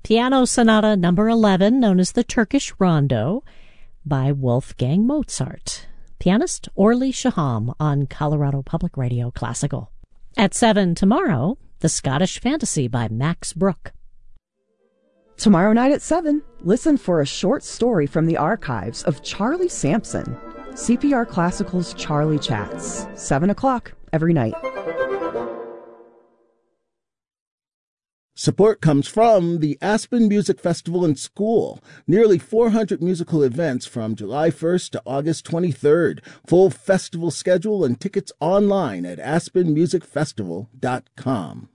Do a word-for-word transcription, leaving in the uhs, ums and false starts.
Piano Sonata Number eleven, known as the Turkish Rondo, by Wolfgang Mozart. Pianist Orly Shaham on Colorado Public Radio Classical. At seven tomorrow, The Scottish Fantasy by Max Brooke. Tomorrow night at seven, listen for a short story from the archives of Charlie Sampson. C P R Classical's Charlie Chats. seven o'clock every night. Support comes from the Aspen Music Festival and School. Nearly four hundred musical events from July first to August twenty-third. Full festival schedule and tickets online at aspen music festival dot com.